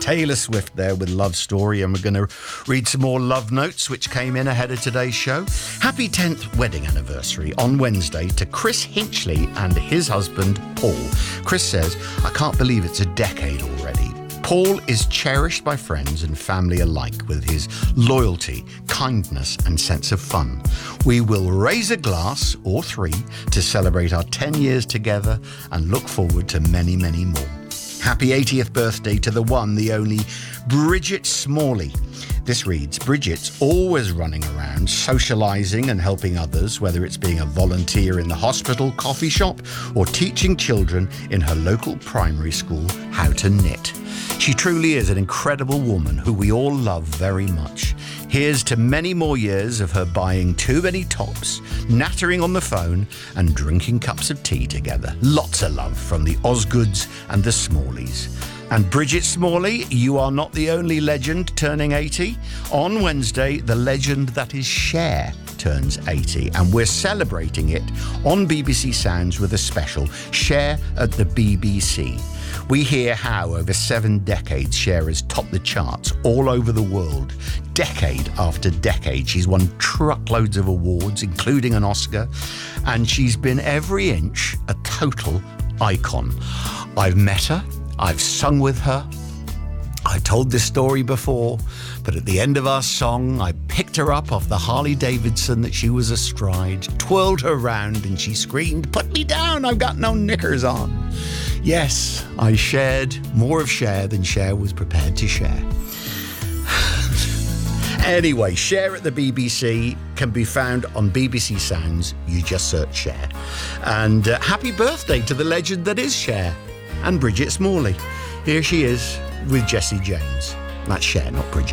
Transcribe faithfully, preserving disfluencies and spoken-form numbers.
Taylor Swift there with Love Story, and we're going to read some more love notes which came in ahead of today's show. Happy tenth wedding anniversary on Wednesday to Chris Hinchley and his husband Paul. Chris says, I can't believe it's a decade already. Paul is cherished by friends and family alike with his loyalty, kindness and sense of fun. We will raise a glass, or three, to celebrate our ten years together and look forward to many, many more. Happy eightieth birthday to the one, the only Bridget Smalley. This reads, Bridget's always running around, socialising and helping others, whether it's being a volunteer in the hospital, coffee shop, or teaching children in her local primary school how to knit. She truly is an incredible woman who we all love very much. Here's to many more years of her buying too many tops, nattering on the phone, and drinking cups of tea together. Lots of love from the Osgoods and the Smalleys. And Bridget Smalley, you are not the only legend turning eighty. On Wednesday, the legend that is Cher turns eighty, and we're celebrating it on B B C Sounds with a special Cher at the B B C. We hear how over seven decades Cher has topped the charts all over the world. Decade after decade, she's won truckloads of awards, including an Oscar, and she's been every inch a total icon. I've met her, I've sung with her, I told this story before, but at the end of our song, I picked her up off the Harley Davidson that she was astride, twirled her round, and she screamed, "Put me down, I've got no knickers on." Yes, I shared more of Cher than Cher was prepared to share. Anyway, Cher at the B B C can be found on B B C Sounds. You just search Cher. And uh, happy birthday to the legend that is Cher and Bridget Smalley. Here she is with Jessie James. That's Cher, not Bridget.